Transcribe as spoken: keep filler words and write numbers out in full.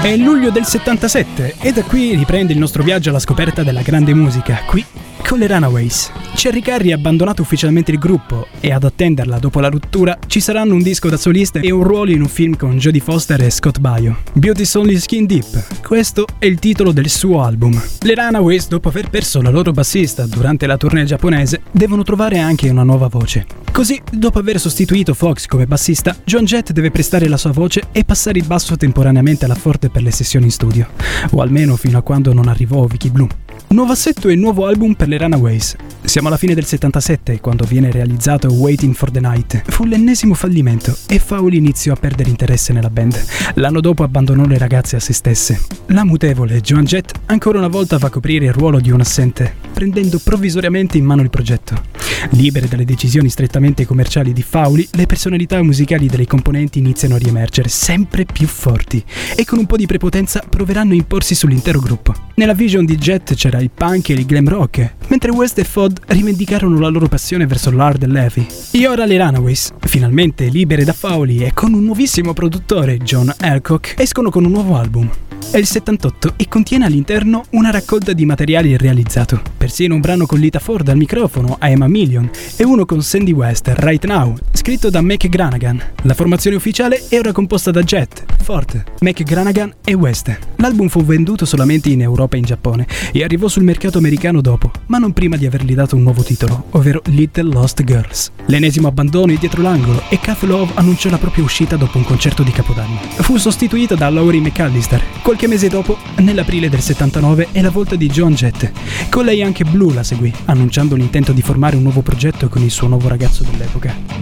È luglio del settantasette e da qui riprende il nostro viaggio alla scoperta della grande musica, qui con le Runaways. Cherry Carey ha abbandonato ufficialmente il gruppo e ad attenderla dopo la rottura ci saranno un disco da solista e un ruolo in un film con Jodie Foster e Scott Baio. Beauty's Only Skin Deep, questo è il titolo del suo album. Le Runaways, dopo aver perso la loro bassista durante la tournée giapponese, devono trovare anche una nuova voce. Così, dopo aver sostituito Fox come bassista, Joan Jett deve prestare la sua voce e passare il basso temporaneamente alla forte per le sessioni in studio, o almeno fino a quando non arrivò Vicky Blue. Nuovo assetto e nuovo album per le Runaways. Siamo alla fine del settantasette quando viene realizzato Waiting for the Night. Fu l'ennesimo fallimento e Fowley iniziò a perdere interesse nella band. L'anno dopo abbandonò le ragazze a se stesse. La mutevole Joan Jett ancora una volta va a coprire il ruolo di un assente, prendendo provvisoriamente in mano il progetto. Libere dalle decisioni strettamente commerciali di Fowley, le personalità musicali delle componenti iniziano a riemergere sempre più forti e con un po' di prepotenza proveranno a imporsi sull'intero gruppo. Nella vision di Jett c'era il punk e il glam rock, mentre West e Fod rivendicarono la loro passione verso l'hard and l'heavy. E ora le Runaways, finalmente libere da Fowley e con un nuovissimo produttore, John Alcock, escono con un nuovo album. È il settantotto e contiene all'interno una raccolta di materiali realizzato. Persino un brano con Lita Ford al microfono, I Am a Million, e uno con Sandy West, Right Now, scritto da Mick Granagan. La formazione ufficiale è ora composta da Jett, Ford, Mick Granagan e West. L'album fu venduto solamente in Europa e in Giappone e arrivò sul mercato americano dopo, ma non prima di avergli dato un nuovo titolo, ovvero Little Lost Girls. L'ennesimo abbandono è dietro l'angolo e Kath Love annunciò la propria uscita dopo un concerto di Capodanno. Fu sostituita da Laurie McAllister. Qualche mese dopo, nell'aprile del settantanove, è la volta di Joan Jett. Con lei anche Blue la seguì, annunciando l'intento di formare un nuovo progetto con il suo nuovo ragazzo dell'epoca.